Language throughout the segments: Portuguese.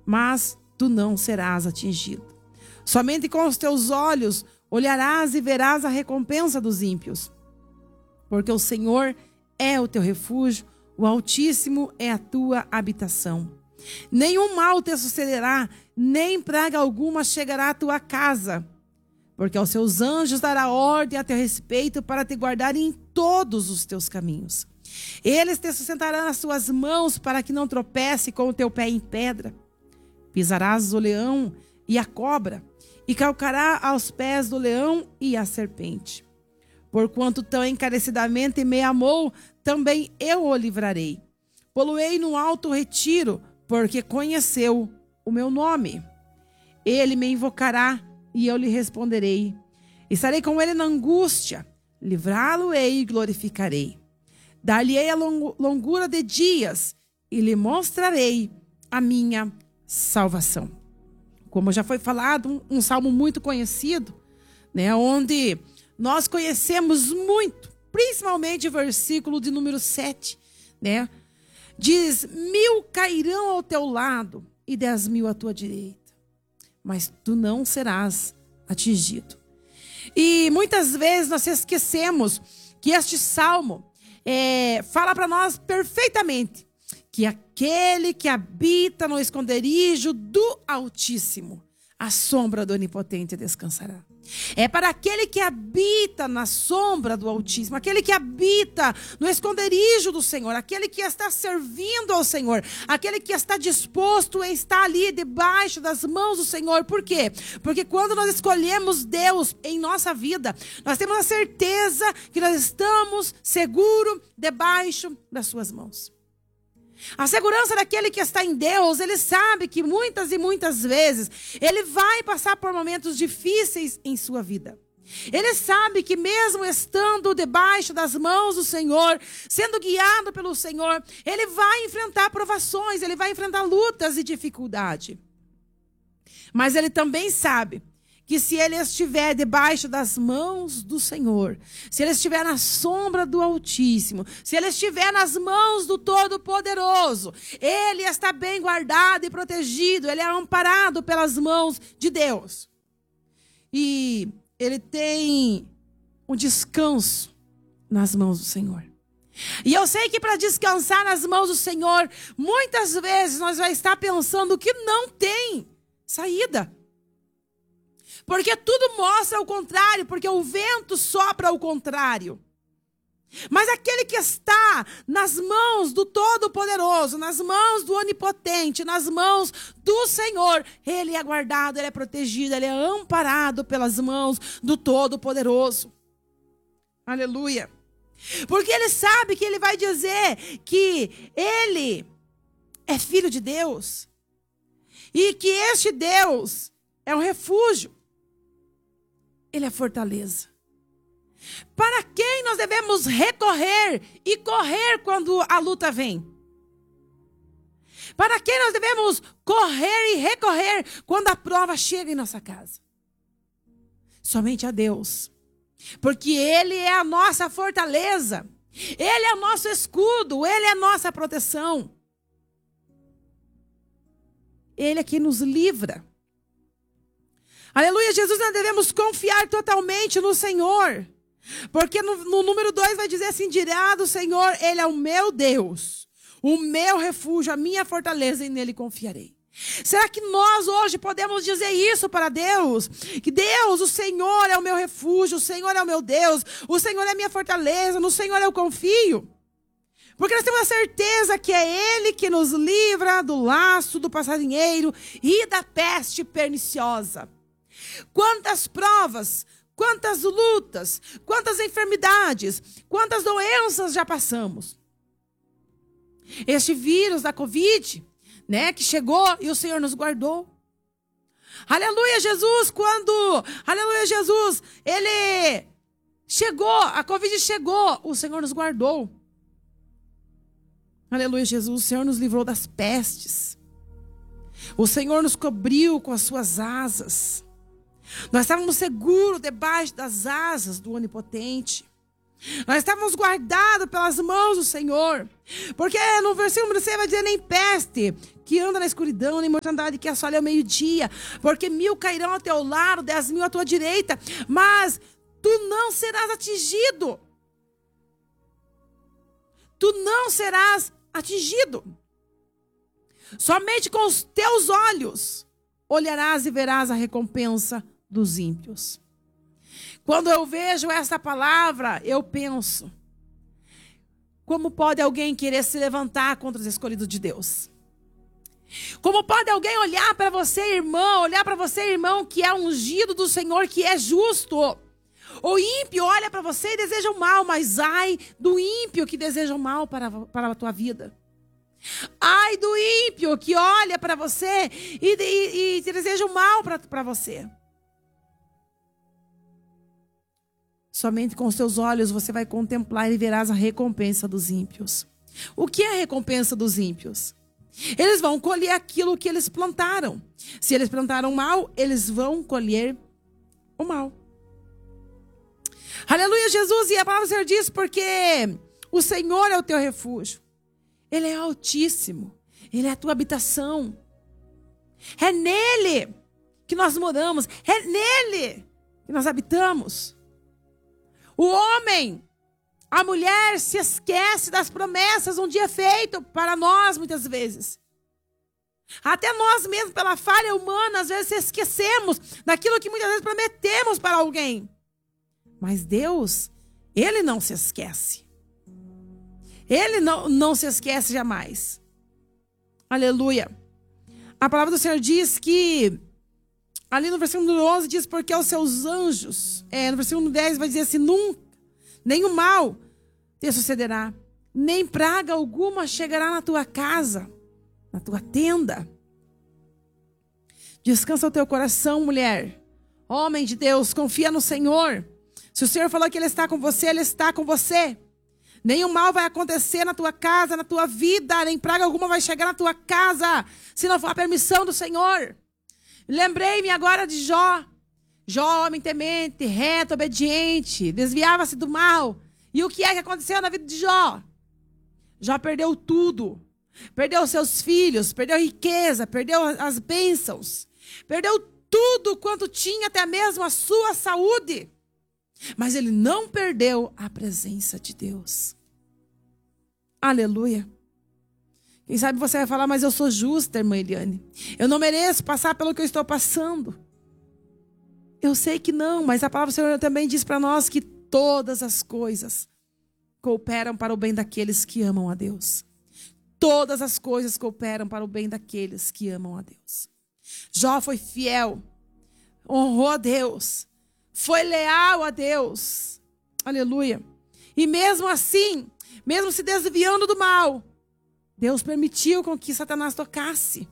mas tu não serás atingido. Somente com os teus olhos olharás e verás a recompensa dos ímpios. Porque o Senhor é o teu refúgio, o Altíssimo é a tua habitação. Nenhum mal te sucederá, nem praga alguma chegará à tua casa. Porque aos seus anjos dará ordem a teu respeito para te guardarem em todos os teus caminhos. Eles te sustentarão nas suas mãos para que não tropece com o teu pé em pedra. Pisarás o leão e a cobra, e calcará aos pés do leão e a serpente. Porquanto tão encarecidamente me amou, também eu o livrarei. Poloei no alto retiro, porque conheceu o meu nome. Ele me invocará e eu lhe responderei. Estarei com ele na angústia, livrá-lo-ei e glorificarei. Dar-lhe-ei a longura de dias e lhe mostrarei a minha salvação. Como já foi falado, um salmo muito conhecido, né, onde nós conhecemos muito, principalmente o versículo de número 7, né? Diz: 1.000 cairão ao teu lado e 10.000 à tua direita, mas tu não serás atingido. E muitas vezes nós esquecemos que este salmo fala para nós perfeitamente que aquele que habita no esconderijo do Altíssimo, a sombra do Onipotente descansará. É para aquele que habita na sombra do Altíssimo, aquele que habita no esconderijo do Senhor, aquele que está servindo ao Senhor, aquele que está disposto a estar ali debaixo das mãos do Senhor. Por quê? Porque quando nós escolhemos Deus em nossa vida, nós temos a certeza que nós estamos seguros debaixo das suas mãos. A segurança daquele que está em Deus, ele sabe que muitas e muitas vezes ele vai passar por momentos difíceis em sua vida. Ele sabe que mesmo estando debaixo das mãos do Senhor, sendo guiado pelo Senhor, ele vai enfrentar provações, ele vai enfrentar lutas e dificuldade. Mas ele também sabe que se ele estiver debaixo das mãos do Senhor, se ele estiver na sombra do Altíssimo, se ele estiver nas mãos do Todo-Poderoso, ele está bem guardado e protegido, ele é amparado pelas mãos de Deus. E ele tem um descanso nas mãos do Senhor. E eu sei que para descansar nas mãos do Senhor, muitas vezes nós vamos estar pensando que não tem saída. Porque tudo mostra o contrário, porque o vento sopra o contrário. Mas aquele que está nas mãos do Todo-Poderoso, nas mãos do Onipotente, nas mãos do Senhor, ele é guardado, ele é protegido, ele é amparado pelas mãos do Todo-Poderoso. Aleluia. Porque ele sabe que ele vai dizer que ele é filho de Deus. E que este Deus é um refúgio. Ele é fortaleza. Para quem nós devemos recorrer e correr quando a luta vem? Para quem nós devemos correr e recorrer quando a prova chega em nossa casa? Somente a Deus. Porque Ele é a nossa fortaleza. Ele é o nosso escudo. Ele é a nossa proteção. Ele é quem nos livra. Aleluia, Jesus, nós devemos confiar totalmente no Senhor. Porque no número 2 vai dizer assim: dirá do Senhor, Ele é o meu Deus, o meu refúgio, a minha fortaleza, e nele confiarei. Será que nós hoje podemos dizer isso para Deus? Que Deus, o Senhor é o meu refúgio, o Senhor é o meu Deus, o Senhor é a minha fortaleza, no Senhor eu confio. Porque nós temos a certeza que é Ele que nos livra do laço do passarinheiro e da peste perniciosa. Quantas provas, quantas lutas, quantas enfermidades, quantas doenças já passamos. Este vírus da Covid, né, que chegou e o Senhor nos guardou. Aleluia, Jesus, aleluia, Jesus, Ele chegou, a Covid chegou, o Senhor nos guardou. Aleluia, Jesus, o Senhor nos livrou das pestes. O Senhor nos cobriu com as suas asas. Nós estávamos seguros debaixo das asas do Onipotente. Nós estávamos guardados pelas mãos do Senhor. Porque no versículo 6 vai dizer: nem peste que anda na escuridão, nem mortandade que assola ao meio-dia. Porque 1000 cairão ao teu lado, 10.000 à tua direita, mas tu não serás atingido. Tu não serás atingido. Somente com os teus olhos olharás e verás a recompensa dos ímpios. Quando eu vejo essa palavra, eu penso: como pode alguém querer se levantar contra os escolhidos de Deus? Como pode alguém olhar para você, irmão, que é ungido do Senhor, que é justo? O ímpio olha para você e deseja o mal, mas ai do ímpio que deseja o mal para a tua vida. Ai do ímpio que olha para você e deseja o mal para você. Somente com os teus olhos você vai contemplar e verás a recompensa dos ímpios. O que é a recompensa dos ímpios? Eles vão colher aquilo que eles plantaram. Se eles plantaram mal, eles vão colher o mal. Aleluia, Jesus. E a palavra do Senhor diz: porque o Senhor é o teu refúgio. Ele é altíssimo. Ele é a tua habitação. É nele que nós moramos. É nele que nós habitamos. O homem, a mulher se esquece das promessas um dia feito para nós muitas vezes. Até nós mesmos, pela falha humana, às vezes esquecemos daquilo que muitas vezes prometemos para alguém. Mas Deus, Ele não se esquece. Ele não se esquece jamais. Aleluia. A palavra do Senhor diz que, ali no versículo 11 diz: porque aos seus anjos, no versículo 10 vai dizer assim: nunca, nenhum mal te sucederá, nem praga alguma chegará na tua casa, na tua tenda. Descansa o teu coração, mulher. Homem de Deus, confia no Senhor. Se o Senhor falou que Ele está com você, Ele está com você. Nenhum mal vai acontecer na tua casa, na tua vida, nem praga alguma vai chegar na tua casa, se não for a permissão do Senhor. Lembrei-me agora de Jó. Jó, homem temente, reto, obediente, desviava-se do mal. E o que é que aconteceu na vida de Jó? Jó perdeu tudo. Perdeu seus filhos, perdeu a riqueza, perdeu as bênçãos. Perdeu tudo quanto tinha, até mesmo a sua saúde. Mas ele não perdeu a presença de Deus. Aleluia. Quem sabe você vai falar: mas eu sou justa, irmã Eliane. Eu não mereço passar pelo que eu estou passando. Eu sei que não, mas a palavra do Senhor também diz para nós que todas as coisas cooperam para o bem daqueles que amam a Deus. Todas as coisas cooperam para o bem daqueles que amam a Deus. Jó foi fiel, honrou a Deus, foi leal a Deus. Aleluia. E mesmo assim, mesmo se desviando do mal, Deus permitiu com que Satanás tocasse.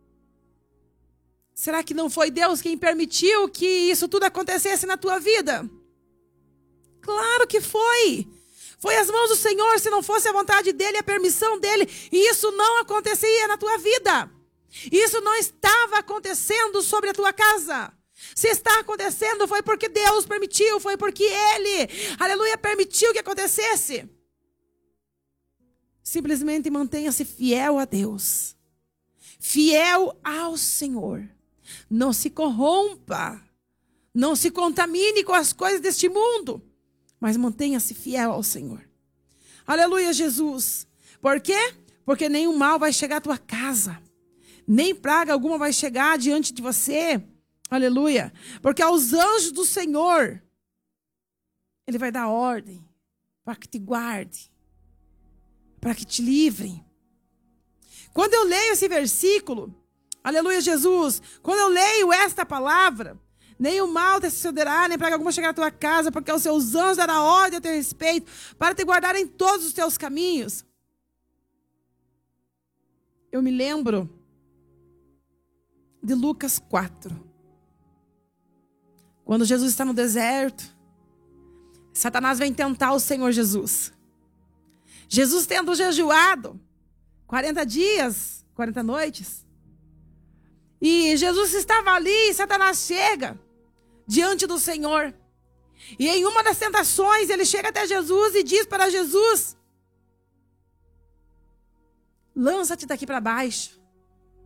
Será que não foi Deus quem permitiu que isso tudo acontecesse na tua vida? Claro que foi. Foi as mãos do Senhor. Se não fosse a vontade dEle, a permissão dEle, isso não aconteceria na tua vida. Isso não estava acontecendo sobre a tua casa. Se está acontecendo, foi porque Deus permitiu, foi porque Ele, aleluia, permitiu que acontecesse. Simplesmente mantenha-se fiel a Deus, fiel ao Senhor. Não se corrompa, não se contamine com as coisas deste mundo, mas mantenha-se fiel ao Senhor. Aleluia, Jesus. Por quê? Porque nenhum mal vai chegar à tua casa, nem praga alguma vai chegar diante de você. Aleluia. Porque aos anjos do Senhor, Ele vai dar ordem para que te guarde, para que te livre. Quando eu leio esse versículo, aleluia, Jesus, quando eu leio esta palavra, nem o mal te sucederá, nem praga alguma chegar à tua casa, porque aos seus anjos dará ordem a teu respeito, para te guardar em todos os teus caminhos. Eu me lembro de Lucas 4. Quando Jesus está no deserto, Satanás vem tentar o Senhor Jesus. Jesus tendo jejuado 40 dias, 40 noites. E Jesus estava ali e Satanás chega diante do Senhor. E em uma das tentações, ele chega até Jesus e diz para Jesus: lança-te daqui para baixo.